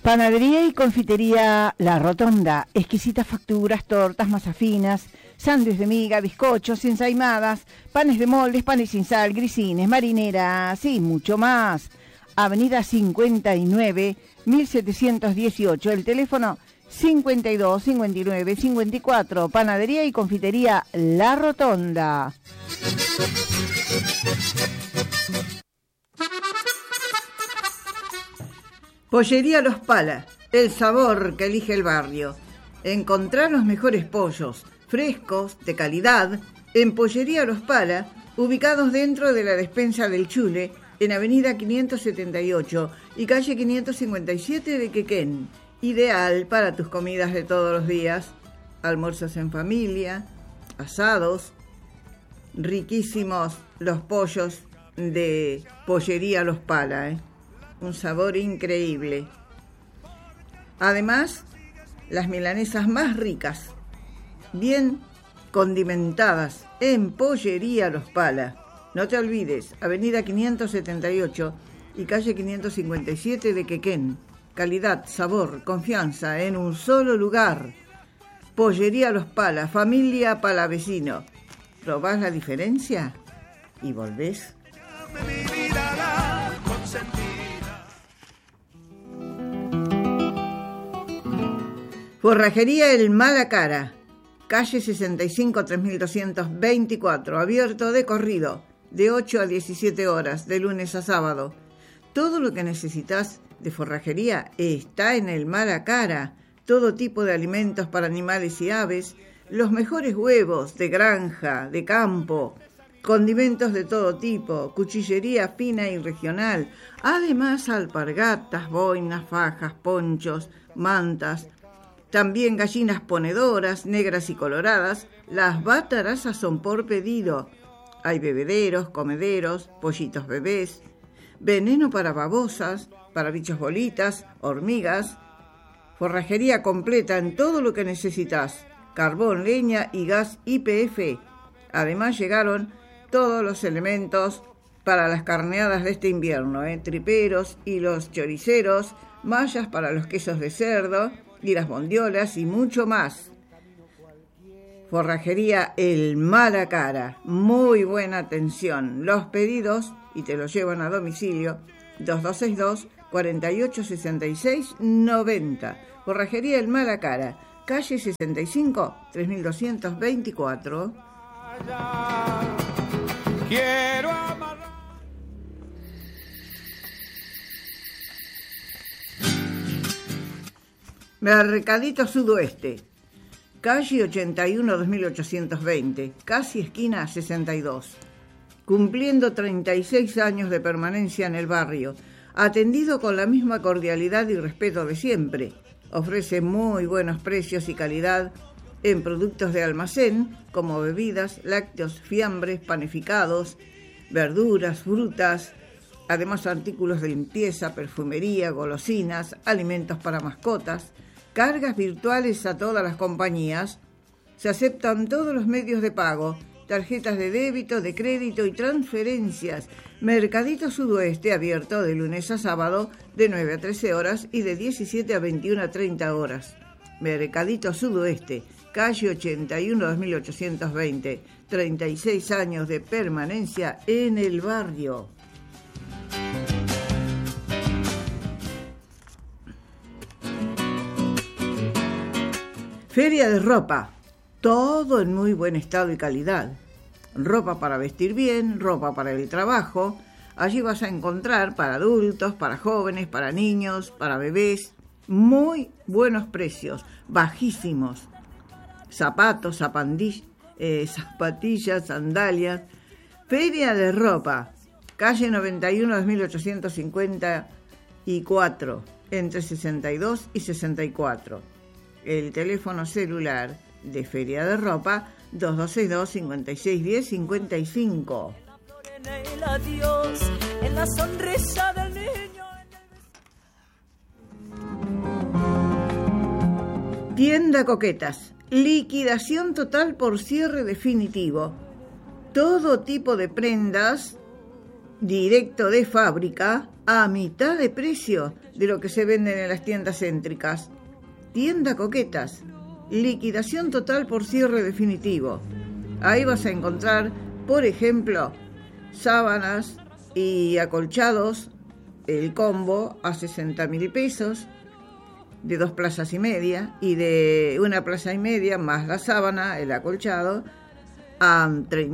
Panadería y confitería La Rotonda. Exquisitas facturas, tortas, masas finas, sándwiches de miga, bizcochos, ensaimadas, panes de moldes, panes sin sal, grisines, marineras y mucho más. Avenida 59, 1718. El teléfono 52 59 54. Panadería y confitería La Rotonda. Pollería Los Pala, el sabor que elige el barrio. Encontrar los mejores pollos, frescos, de calidad, en Pollería Los Pala, ubicados dentro de la despensa del Chule, en avenida 578 y calle 557 de Quequén. Ideal para tus comidas de todos los días, almuerzos en familia, asados, riquísimos los pollos de Pollería Los Pala, un sabor increíble. Además, las milanesas más ricas, bien condimentadas, en Pollería Los Pala. No te olvides, avenida 578 y calle 557 de Quequén. Calidad, sabor, confianza en un solo lugar. Pollería Los Pala, familia palavecino. ¿Probás la diferencia? ¿Y volvés? Forrajería El Mala Cara, calle 65 3224, abierto de corrido, de 8 a 17 horas, de lunes a sábado. Todo lo que necesitas de forrajería está en El Mala Cara. Todo tipo de alimentos para animales y aves, los mejores huevos de granja, de campo, condimentos de todo tipo, cuchillería fina y regional, además alpargatas, boinas, fajas, ponchos, mantas. También gallinas ponedoras, negras y coloradas. Las batarazas son por pedido. Hay bebederos, comederos, pollitos bebés, veneno para babosas, para bichos bolitas, hormigas. Forrajería completa en todo lo que necesitas. Carbón, leña y gas YPF. Además llegaron todos los elementos para las carneadas de este invierno, triperos y los choriceros, mallas para los quesos de cerdo y las bondiolas y mucho más. Forrajería El Mala Cara, muy buena atención. Los pedidos, y te los llevan a domicilio, 2262 4866 90. Forrajería El Mala Cara, calle 65 3224. Quiero amar. Mercadito Sudoeste, calle 81 2820, casi esquina 62. Cumpliendo 36 años de permanencia en el barrio, atendido con la misma cordialidad y respeto de siempre. Ofrece muy buenos precios y calidad en productos de almacén, como bebidas, lácteos, fiambres, panificados, verduras, frutas, además artículos de limpieza, perfumería, golosinas, alimentos para mascotas, cargas virtuales a todas las compañías. Se aceptan todos los medios de pago, tarjetas de débito, de crédito y transferencias. Mercadito Sudoeste, abierto de lunes a sábado de 9 a 13 horas y de 17 a 21 a 30 horas. Mercadito Sudoeste, calle 81 2820, 36 años de permanencia en el barrio. Feria de ropa, todo en muy buen estado y calidad. Ropa para vestir bien, ropa para el trabajo. Allí vas a encontrar para adultos, para jóvenes, para niños, para bebés. Muy buenos precios, bajísimos. Zapatos, zapatillas, sandalias. Feria de ropa, calle 91 2854, entre 62 y 64. El teléfono celular de Feria de Ropa, 2262 5610 55. En la sonrisa del niño. Tienda Coquetas, liquidación total por cierre definitivo. Todo tipo de prendas directo de fábrica, a mitad de precio de lo que se venden en las tiendas céntricas. Tienda Coquetas, liquidación total por cierre definitivo. Ahí vas a encontrar, por ejemplo, sábanas y acolchados, el combo a 60.000 pesos, de 2 plazas y media, y de 1 plaza y media más la sábana, el acolchado, a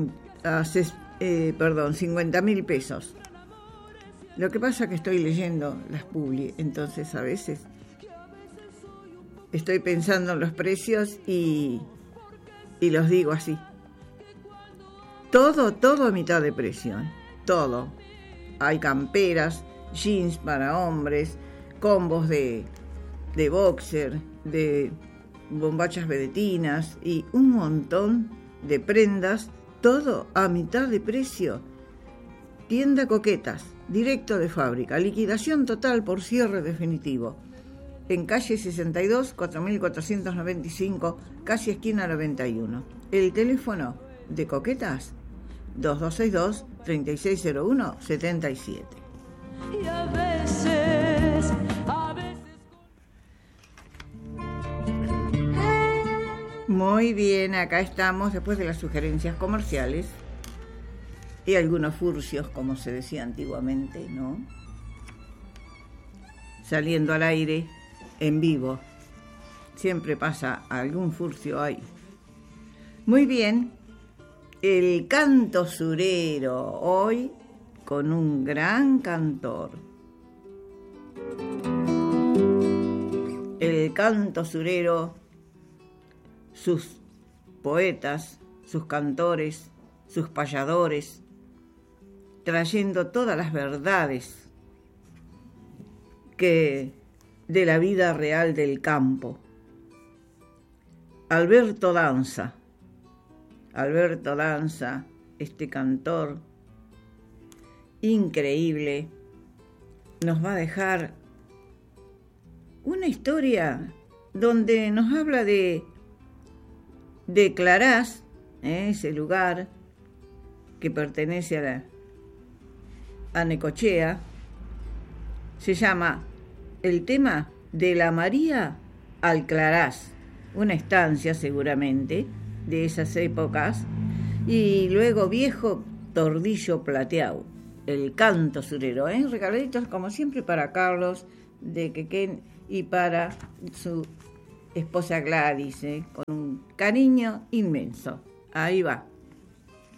50.000 pesos. Lo que pasa es que estoy leyendo las publi, entonces a veces estoy pensando en los precios y los digo así. Todo a mitad de precio, todo. Hay camperas, jeans para hombres, combos de boxer, de bombachas vedetinas y un montón de prendas, todo a mitad de precio. Tienda Coquetas, directo de fábrica, liquidación total por cierre definitivo. En calle 62, 4495, casi esquina 91. El teléfono de Coquetas, 2262-3601-77. Y a veces... Muy bien, acá estamos después de las sugerencias comerciales y algunos furcios, como se decía antiguamente, ¿no? Saliendo al aire, en vivo. Siempre pasa algún furcio ahí. Muy bien, el canto surero, hoy con un gran cantor. El canto surero, sus poetas, sus cantores, sus payadores, trayendo todas las verdades que de la vida real del campo. Alberto Danza, este cantor increíble, nos va a dejar una historia donde nos habla de Clarás, ese lugar que pertenece a Necochea. Se llama el tema de la María al Clarás, una estancia seguramente de esas épocas, y luego Viejo Tordillo Plateado, el canto surero, regaladitos como siempre para Carlos de Quequén y para su esposa Gladys, con un cariño inmenso. Ahí va.